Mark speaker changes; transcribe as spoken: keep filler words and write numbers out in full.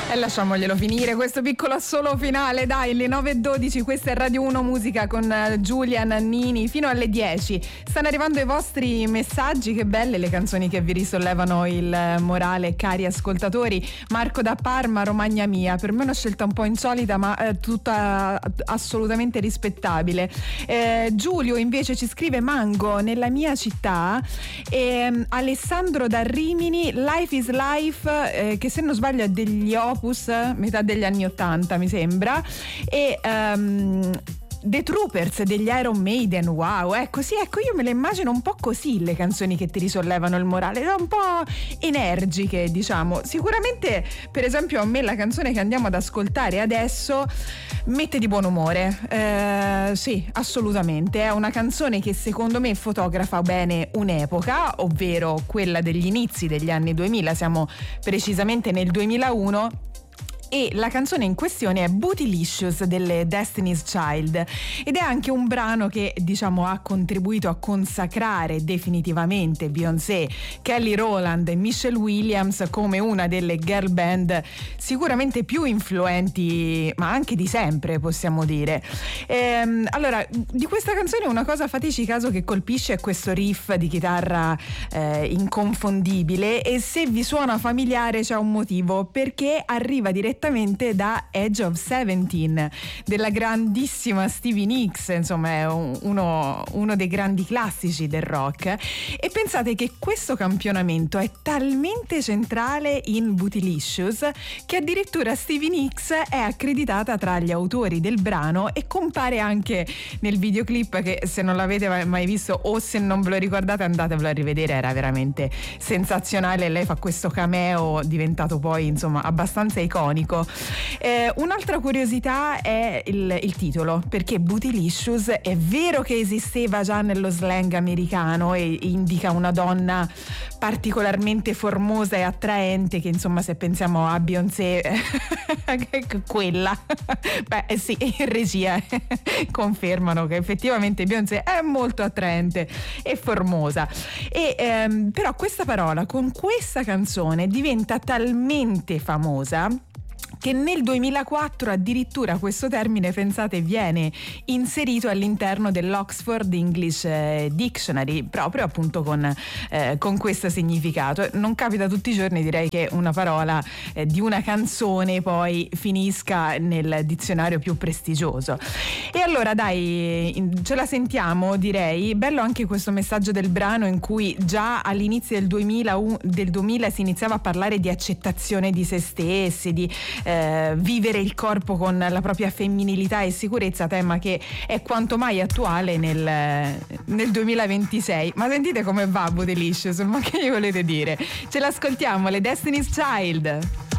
Speaker 1: E lasciamoglielo finire questo piccolo assolo finale, dai, le nove e dodici, questa è Radio uno Musica con Giulia Nannini fino alle dieci. Stanno arrivando i vostri messaggi, che belle le canzoni che vi risollevano il morale, cari ascoltatori. Marco da Parma, Romagna mia, per me è una scelta un po' insolita ma eh, tutta assolutamente rispettabile. eh, Giulio invece ci scrive Mango, nella mia città. E Alessandro da Rimini, Life is Life, eh, che se non sbaglio è degli Opus, metà degli anni ottanta mi sembra, e um, The Troopers degli Iron Maiden. Wow, ecco sì, ecco io me le immagino un po' così le canzoni che ti risollevano il morale, un po' energiche, diciamo. Sicuramente, per esempio, a me la canzone che andiamo ad ascoltare adesso mette di buon umore, eh, sì, assolutamente. È una canzone che secondo me fotografa bene un'epoca, ovvero quella degli inizi degli anni duemila, siamo precisamente nel duemilauno. E la canzone in questione è Bootylicious delle Destiny's Child, ed è anche un brano che, diciamo, ha contribuito a consacrare definitivamente Beyoncé, Kelly Rowland e Michelle Williams come una delle girl band sicuramente più influenti, ma anche di sempre, possiamo dire. Ehm, allora, di questa canzone una cosa fateci caso che colpisce è questo riff di chitarra eh, inconfondibile, e se vi suona familiare c'è un motivo, perché arriva direttamente da Edge of Seventeen della grandissima Stevie Nicks, insomma è uno, uno dei grandi classici del rock. E pensate che questo campionamento è talmente centrale in Bootylicious che addirittura Stevie Nicks è accreditata tra gli autori del brano e compare anche nel videoclip, che se non l'avete mai visto o se non ve lo ricordate andatevelo a rivedere, era veramente sensazionale. Lei fa questo cameo diventato poi insomma abbastanza iconico. Eh, un'altra curiosità è il, il titolo, perché Bootylicious è vero che esisteva già nello slang americano e indica una donna particolarmente formosa e attraente, che insomma se pensiamo a Beyoncé quella beh sì, in regia confermano che effettivamente Beyoncé è molto attraente e formosa, e ehm, però questa parola con questa canzone diventa talmente famosa che nel duemilaquattro addirittura questo termine, pensate, viene inserito all'interno dell'Oxford English Dictionary, proprio appunto con, eh, con questo significato. Non capita tutti i giorni, direi, che una parola eh, di una canzone poi finisca nel dizionario più prestigioso. E allora dai, ce la sentiamo, direi. Bello anche questo messaggio del brano in cui già all'inizio del duemila, del duemila si iniziava a parlare di accettazione di se stessi, di Eh, vivere il corpo con la propria femminilità e sicurezza, tema che è quanto mai attuale nel, nel duemilaventisei. Ma sentite come va Bootylicious, ma che gli volete dire? Ce l'ascoltiamo, le Destiny's Child.